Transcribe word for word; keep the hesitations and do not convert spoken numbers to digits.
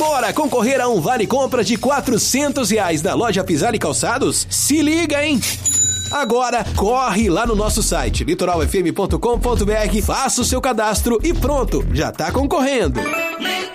Bora concorrer a um vale compra de quatrocentos reais na loja Pisani Calçados? Se liga, hein? Agora, corre lá no nosso site, litoral f m ponto com ponto b r, faça o seu cadastro e pronto, já tá concorrendo.